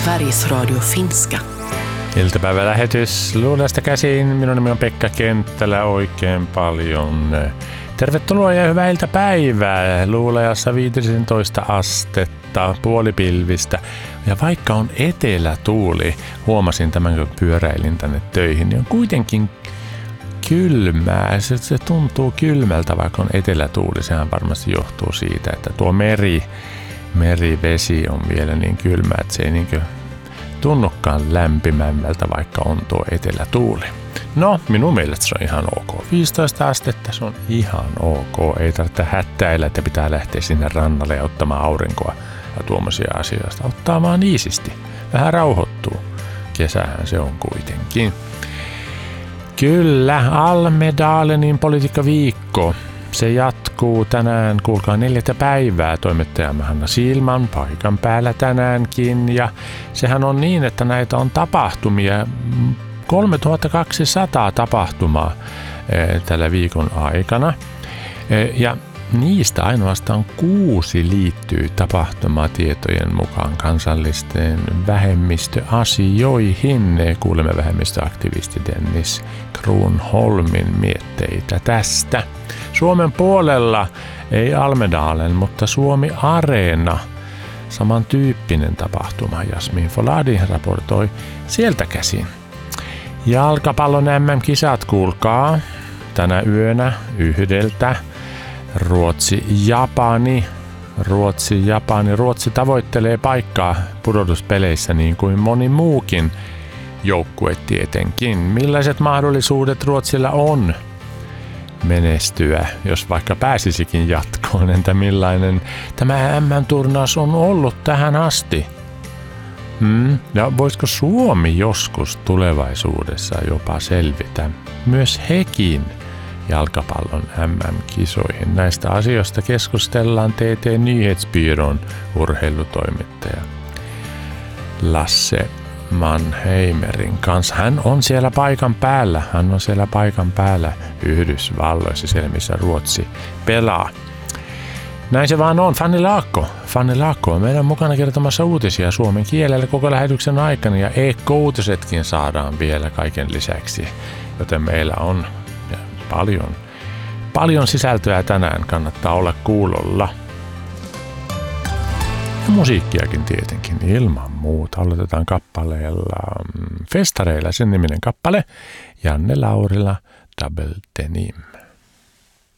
Sveriges Radio Finska. Iltapäivälähetys Luulajasta käsin. Minun nimi on Pekka Kenttälä. Oikein paljon tervetuloa ja hyvää iltapäivää. Luulajassa 15 astetta, puolipilvistä. Ja vaikka on etelätuuli, huomasin tämän kun pyöräilin tänne töihin, niin on kuitenkin kylmää. Se tuntuu kylmältä, vaikka on etelätuuli. Sehän varmasti johtuu siitä, että tuo merivesi on vielä niin kylmä, että se ei niin tunnukaan lämpimämmältä, vaikka on tuo etelätuuli. No, minun mielestä se on ihan ok. 15 astetta, se on ihan ok. Ei tarvitse hättäillä, että pitää lähteä sinne rannalle ja ottamaan aurinkoa ja tuommoisia asioista. Ottaa vaan iisisti. Vähän rauhoittuu. Kesähän se on kuitenkin. Kyllä, Almedalenin politiikkaviikko. Se jatkuu tänään, kuulkaa 4. päivää, toimittajamme Hanna Silman paikan päällä tänäänkin. Ja sehän on niin, että näitä on tapahtumia, 3200 tapahtumaa tällä viikon aikana. Ja niistä ainoastaan 6 liittyy tapahtumatietojen mukaan kansallisten vähemmistöasioihin. Kuulemme vähemmistöaktivisti Dennis Kruunholmin mietteitä tästä. Suomen puolella ei Almedalen, mutta Suomi Areena. Samantyyppinen tapahtuma. Jasmin Foladi raportoi sieltä käsin. Jalkapallon MM-kisat kuulkaa tänä yönä 1. Ruotsi-Japani. Ruotsi tavoittelee paikkaa pudotuspeleissä niin kuin moni muukin joukkue tietenkin. Millaiset mahdollisuudet Ruotsilla on menestyä, jos vaikka pääsisikin jatkoon? Entä millainen tämä MM-turnaus on ollut tähän asti? Ja voisiko Suomi joskus tulevaisuudessa jopa selvitä myös hekin jalkapallon MM-kisoihin? Näistä asioista keskustellaan TT Nyhetsbyrån urheilutoimittaja Lasse Mannheimerin kanssa. Hän on siellä paikan päällä Yhdysvalloissa, siellä missä Ruotsi pelaa. Näin se vaan on. Fanny Laakko on meidän mukana kertomassa uutisia suomen kielellä koko lähetyksen aikana, ja e-uutisetkin saadaan vielä kaiken lisäksi, joten meillä on paljon sisältöä tänään, kannattaa olla kuulolla. Ja musiikkiakin tietenkin, ilman muuta. Aloitetaan kappaleella Festareilla, sen niminen kappale, Janne Laurila, Double Denim.